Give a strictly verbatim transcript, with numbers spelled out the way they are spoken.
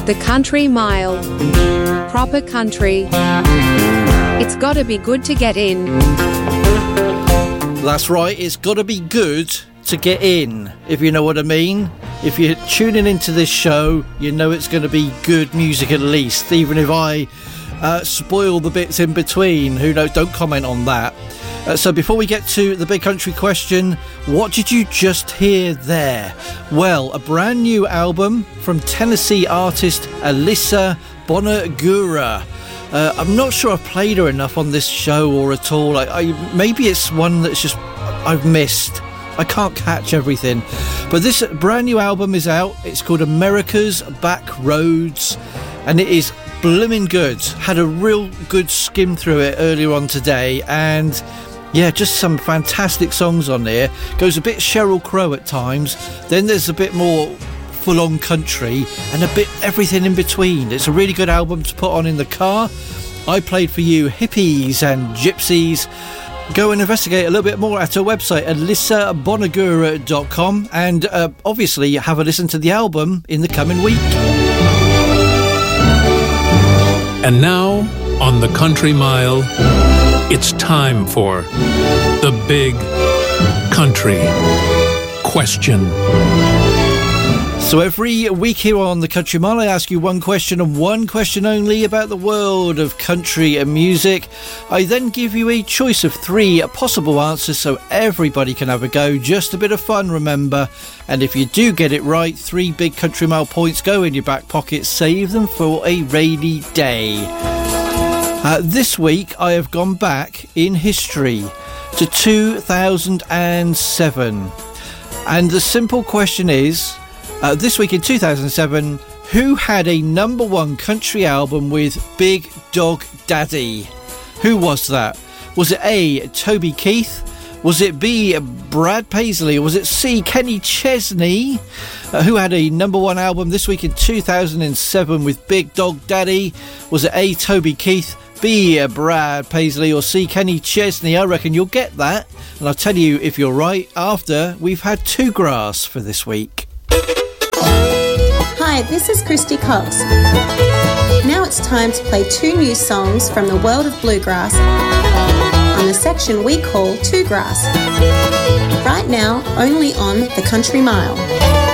The Country Mile. Proper country. It's gotta be good to get in. That's right, it's gotta be good to get in, if you know what I mean. If you're tuning into this show, you know it's going to be good music at least, even if I uh, spoil the bits in between. Who knows? Don't comment on that. Uh, so before we get to the big country question, what did you just hear there? Well, a brand new album from Tennessee artist Alyssa Bonagura. Uh, I'm not sure I've played her enough on this show or at all. I, I, maybe it's one that's just I've missed. I can't catch everything. But this brand new album is out. It's called America's Back Roads, and it is blooming good. Had a real good skim through it earlier on today, and yeah, just some fantastic songs on there. Goes a bit Sheryl Crow at times, then there's a bit more full-on country, and a bit everything in between. It's a really good album to put on in the car. I played for you hippies and gypsies. Go and investigate a little bit more at her website, alyssa bonagura dot com, and uh, obviously have a listen to the album in the coming week. And now, on the Country Mile, it's time for the big country question. So every week here on the Country Mile, I ask you one question and one question only about the world of country and music. I then give you a choice of three possible answers so everybody can have a go. Just a bit of fun, remember. And if you do get it right, three big Country Mile points go in your back pocket. Save them for a rainy day. Uh, this week, I have gone back in history to two thousand seven. And the simple question is, Uh, this week in two thousand seven, who had a number one country album with Big Dog Daddy? Who was that? Was it A, Toby Keith? Was it B, Brad Paisley? Or was it C, Kenny Chesney? Uh, who had a number one album this week in two thousand seven with Big Dog Daddy? Was it A, Toby Keith, B, Brad Paisley, or C, Kenny Chesney? I reckon you'll get that. And I'll tell you if you're right after we've had two grass for this week. Hi, this is Christy Cox. Now it's time to play two new songs from the world of bluegrass on the section we call Two Grass. Right now, only on the Country Mile.